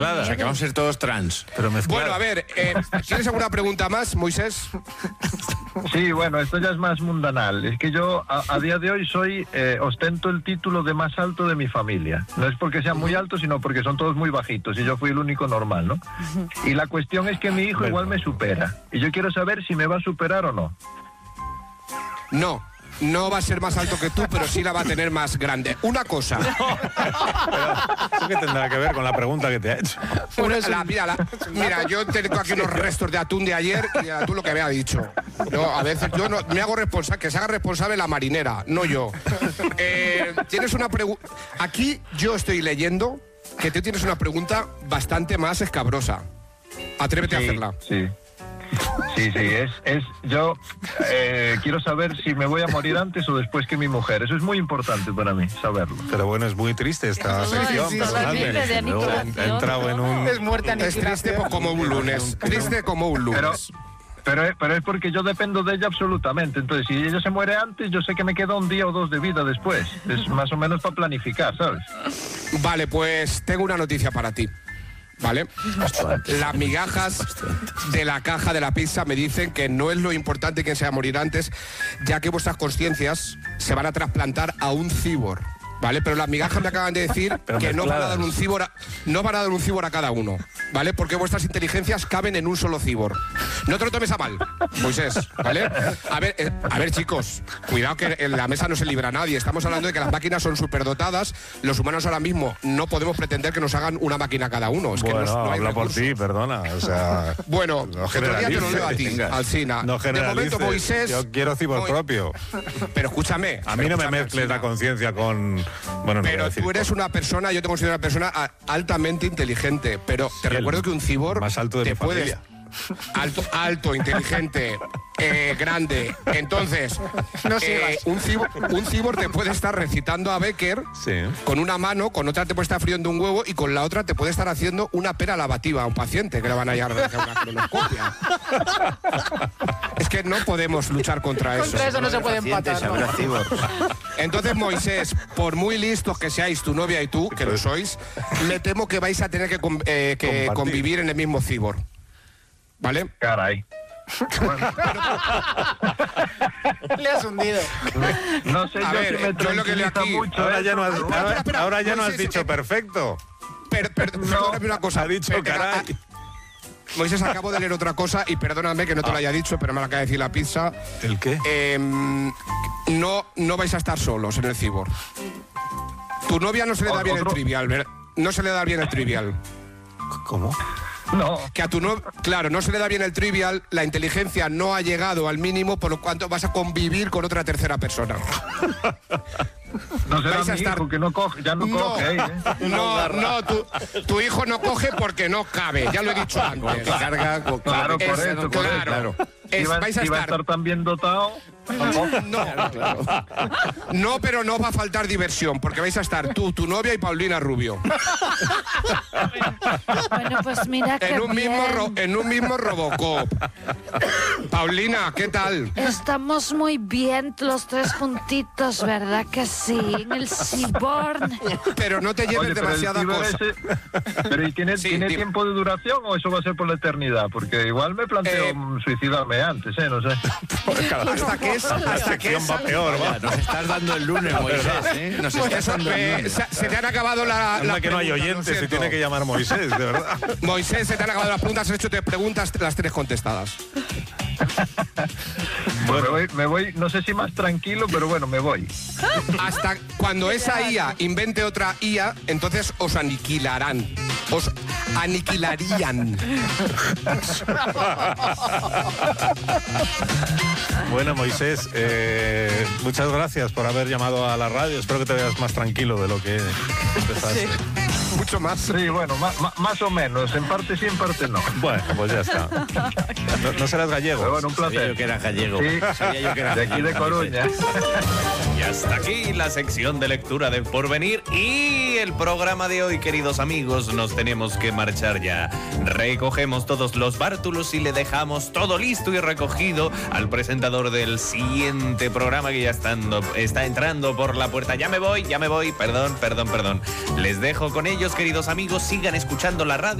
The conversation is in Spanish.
O sea, que vamos a ser todos trans. Pero Bueno, a ver, ¿tienes alguna pregunta más, Moisés? Sí, bueno, esto ya es más mundanal. Es que yo a día de hoy ostento el título de más alto de mi familia. No es porque sean muy altos, sino porque son todos muy bajitos y yo fui el único normal, ¿no? Y la cuestión es que mi hijo igual me supera. Y yo quiero saber si me va a superar o no. No va a ser más alto que tú, pero sí la va a tener más grande. Una cosa. ¿Eso qué tendrá que ver con la pregunta que te ha hecho? Mira, yo tengo aquí unos restos de atún de ayer y el atún lo que me ha dicho. A veces yo no, me hago responsable, que se haga responsable la marinera, no yo. Tienes una pregunta. Aquí yo estoy leyendo que tú tienes una pregunta bastante más escabrosa. Atrévete a hacerla. Sí. Yo quiero saber si me voy a morir antes o después que mi mujer. Eso es muy importante para mí, saberlo. Pero bueno, es muy triste esta sección. He entrado en un... Es muerte Es triste como un lunes. Triste como un lunes. Pero es porque yo dependo de ella absolutamente. Entonces, si ella se muere antes, yo sé que me queda un día o dos de vida después. Es más o menos para planificar, ¿sabes? Vale, pues tengo una noticia para ti. ¿Vale? Las migajas de la caja de la pizza me dicen que no es lo importante que sea morir antes, ya que vuestras conciencias se van a trasplantar a un cibor. ¿Vale? Pero las migajas me acaban de decir que no van a dar un cibor a cada uno, ¿vale? Porque vuestras inteligencias caben en un solo cibor. No te lo tomes a mal, Moisés, ¿vale? A ver, chicos, cuidado que en la mesa no se libra nadie. Estamos hablando de que las máquinas son superdotadas. Los humanos ahora mismo no podemos pretender que nos hagan una máquina cada uno. Es que bueno, no hay habla por recursos. ti, perdona. O sea, bueno, no otro día te lo leo a ti, generalices. Alsina. No de generalices. momento, Moisés... Yo quiero cibor propio. Pero escúchame. A mí no me mezcles la conciencia con... Bueno, no pero tú eres una persona, yo te considero una persona altamente inteligente, pero te recuerdo que un cibor más alto de te mi puedes... familia. Alto, inteligente, grande. Entonces, un cibor te puede estar recitando a Becker con una mano, con otra te puede estar friendo un huevo y con la otra te puede estar haciendo una pera lavativa a un paciente que le van a llevar a hacer una colonoscopia. Es que no podemos luchar contra eso. Contra eso no se puede empatar. ¿No? Entonces, Moisés, por muy listos que seáis tu novia y tú, que lo sois, me temo que vais a tener que convivir en el mismo cibor. ¿Vale? Caray. Bueno. Le has hundido. No sé, a ver, si me yo lo que leo aquí... mucho. Ahora ya no has, ahora ya no has Moisés, dicho perfecto. Perdóname una cosa. Ha dicho caray. Moisés, acabo de leer otra cosa y perdóname que no te lo haya dicho, pero me lo acaba de decir la pizza. ¿El qué? No vais a estar solos en el cibor. Tu novia no se le da bien el trivial, ¿verdad? No se le da bien el trivial. ¿Cómo? No. Que a tu novia, claro, no se le da bien el trivial, la inteligencia no ha llegado al mínimo, por lo cuanto vas a convivir con otra tercera persona. No será mi hijo que no coge, ya no coge. No, tu hijo no coge porque no cabe, ya lo he dicho antes. Claro, por eso. Claro. Vais a estar tan bien dotado. No, pero no va a faltar diversión, porque vais a estar tú, tu novia y Paulina Rubio. Bueno, pues mira que en un mismo Robocop. Paulina, ¿qué tal? Estamos muy bien los tres juntitos, ¿verdad que sí? En el Seaborn. Pero no te lleves demasiada cosa. Pero ¿y tiene tiempo de duración o eso va a ser por la eternidad? Porque igual me planteo suicidarme antes, no sé. Hasta que es va peor, va. Nos estás dando el lunes, Moisés, Nos estás dando el lunes. Se te han acabado la que no hay oyentes, se tiene que llamar Moisés, de verdad. Moisés, se te han acabado las preguntas, has hecho 3 preguntas, las 3 contestadas. Bueno, me voy, no sé si más tranquilo, pero bueno, me voy. Hasta cuando esa IA invente otra IA, entonces os aniquilarán. Os aniquilarían. Bueno, Moisés, muchas gracias por haber llamado a la radio. Espero que te veas más tranquilo de lo que empezaste. Sí. Mucho más. Sí, bueno, más o menos. En parte sí, en parte no. Bueno, pues ya está. No serás gallego. Pero bueno, un placer. Sabía yo que era gallego. Sí, Sabía yo que era de aquí de Coruña. Y hasta aquí la sección de lectura del porvenir y el programa de hoy, queridos amigos. Nos tenemos que marchar ya. Recogemos todos los bártulos y le dejamos todo listo y recogido al presentador del siguiente programa que ya está entrando por la puerta. Ya me voy, perdón. Les dejo con ellos, que queridos amigos, sigan escuchando la radio.